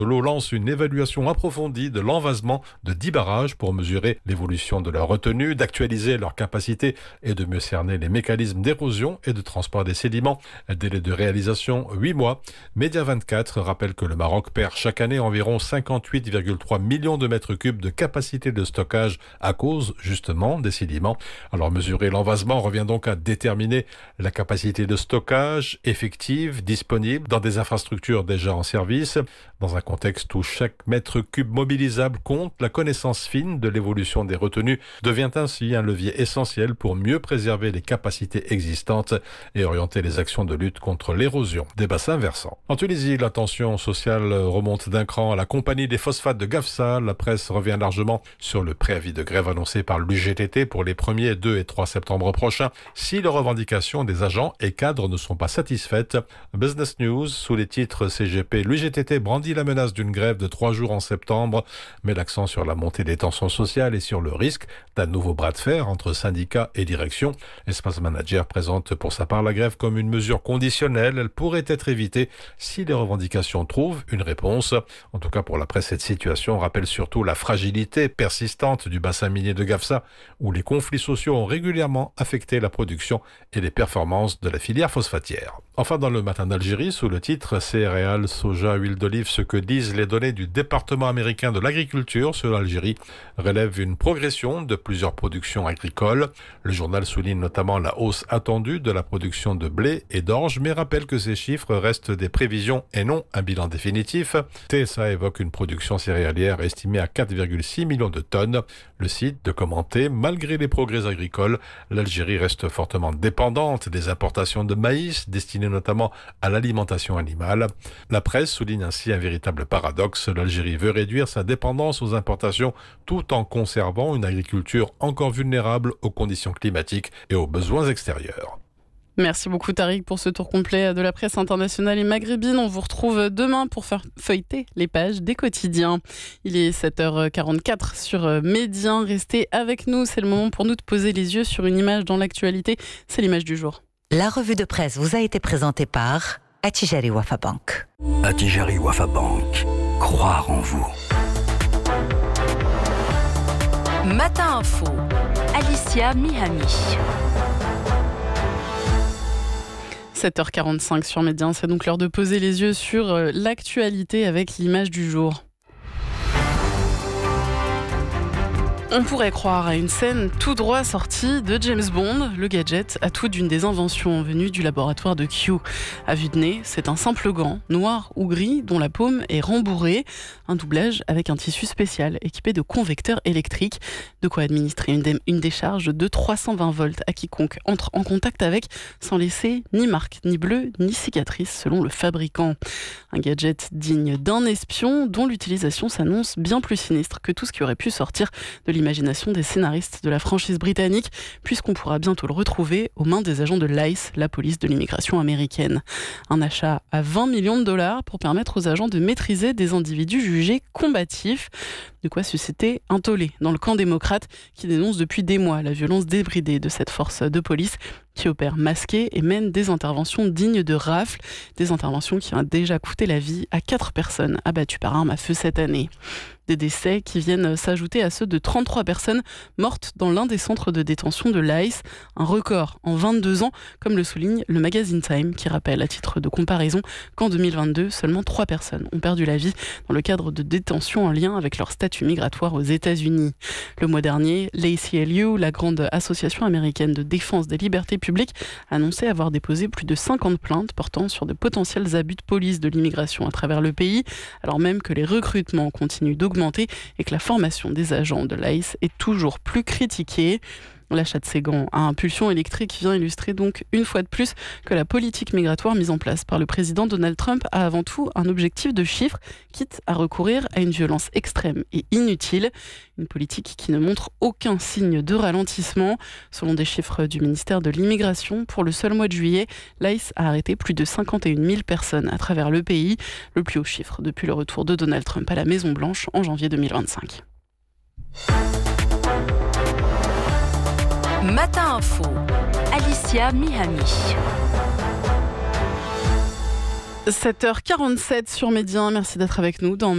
L'eau lance une évaluation approfondie de l'envasement de 10 barrages pour mesurer l'évolution de leur retenue, d'actualiser leur capacité et de mieux cerner les mécanismes d'érosion et de transport des sédiments. Délai de réalisation 8 mois. Média 24 rappelle que le Maroc perd chaque année environ 58,3 millions de mètres cubes de capacité de stockage à cause justement des sédiments. Alors mesurer l'envasement revient donc à déterminer la capacité de stockage effective, disponible dans des infrastructures déjà en service. Dans un contexte où chaque mètre cube mobilisable compte, la connaissance fine de l'évolution des retenues devient ainsi un levier essentiel pour mieux préserver les capacités existantes et orienter les actions de lutte contre l'érosion des bassins versants. En Tunisie, la tension sociale remonte d'un cran à la compagnie des phosphates de Gafsa. La presse revient largement sur le préavis de grève annoncé par l'UGTT pour les 1er, 2 et 3 septembre prochains si les revendications des agents et cadres ne sont pas satisfaites. Business News, sous les titres CGP, l'UGTT brandit la menace d'une grève de 3 jours en septembre, met l'accent sur la montée des tensions sociales et sur le risque d'un nouveau bras de fer entre syndicats et direction. Espace Manager présente pour sa part la grève comme une mesure conditionnelle. Elle pourrait être évitée si les revendications trouvent une réponse. En tout cas, pour la presse, cette situation rappelle surtout la fragilité persistante du bassin minier de Gafsa, où les conflits sociaux ont régulièrement affecté la production et les performances de la filière phosphatière. Enfin, dans le Matin d'Algérie, sous le titre Céréales, soja, huile d'olive, ce que disent les données du département américain de l'agriculture sur l'Algérie relève une progression de plusieurs productions agricoles. Le journal souligne notamment la hausse attendue de la production de blé et d'orge, mais rappelle que ces chiffres restent des prévisions et non un bilan définitif. TSA évoque une production céréalière estimée à 4,6 millions de tonnes. Le site de commenter, malgré les progrès agricoles, l'Algérie reste fortement dépendante des importations de maïs, destinées notamment à l'alimentation animale. La presse souligne ainsi un véritable paradoxe. L'Algérie veut réduire sa dépendance aux importations tout en conservant une agriculture encore vulnérable aux conditions climatiques et aux besoins extérieurs. Merci beaucoup Tariq pour ce tour complet de la presse internationale et maghrébine. On vous retrouve demain pour faire feuilleter les pages des quotidiens. Il est 7h44 sur Médien. Restez avec nous, c'est le moment pour nous de poser les yeux sur une image dans l'actualité. C'est l'image du jour. La revue de presse vous a été présentée par Attijari Wafa Bank. Attijari Wafa Bank. Croire en vous. Matin Info. Alicia Mihami. 7h45 sur Médien, c'est donc l'heure de poser les yeux sur l'actualité avec l'image du jour. On pourrait croire à une scène tout droit sortie de James Bond, le gadget à tout d'une des inventions venues du laboratoire de Q. À vue de nez, c'est un simple gant, noir ou gris, dont la paume est rembourrée. Un doublage avec un tissu spécial équipé de convecteurs électriques. De quoi administrer une décharge de 320 volts à quiconque entre en contact avec, sans laisser ni marque, ni bleu, ni cicatrice, selon le fabricant. Un gadget digne d'un espion, dont l'utilisation s'annonce bien plus sinistre que tout ce qui aurait pu sortir de l'imagination des scénaristes de la franchise britannique, puisqu'on pourra bientôt le retrouver aux mains des agents de l'ICE, la police de l'immigration américaine. Un achat à 20 millions de dollars pour permettre aux agents de maîtriser des individus jugés combatifs. De quoi susciter un tollé dans le camp démocrate qui dénonce depuis des mois la violence débridée de cette force de police qui opère masquée et mène des interventions dignes de rafles, des interventions qui ont déjà coûté la vie à 4 personnes abattues par arme à feu cette année. Des décès qui viennent s'ajouter à ceux de 33 personnes mortes dans l'un des centres de détention de l'ICE, un record en 22 ans, comme le souligne le magazine Time, qui rappelle à titre de comparaison qu'en 2022, seulement 3 personnes ont perdu la vie dans le cadre de détention en lien avec leur statut migratoire aux États-Unis. Le mois dernier, l'ACLU, la grande association américaine de défense des libertés publiques, annonçait avoir déposé plus de 50 plaintes portant sur de potentiels abus de police de l'immigration à travers le pays, alors même que les recrutements continuent d'augmenter et que la formation des agents de l'ICE est toujours plus critiquée. L'achat de ces gants à impulsion électrique vient illustrer donc une fois de plus que la politique migratoire mise en place par le président Donald Trump a avant tout un objectif de chiffres, quitte à recourir à une violence extrême et inutile. Une politique qui ne montre aucun signe de ralentissement. Selon des chiffres du ministère de l'Immigration, pour le seul mois de juillet, l'ICE a arrêté plus de 51 000 personnes à travers le pays, le plus haut chiffre depuis le retour de Donald Trump à la Maison-Blanche en janvier 2025. Matin Info. Alicia Mihami. 7h47 sur Médien. Merci d'être avec nous dans